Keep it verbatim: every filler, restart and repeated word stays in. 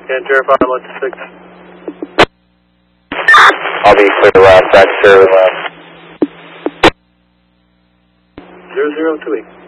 And Jeremiah, I'm on six. I'll be clear left, back to left. Zero zero two eight.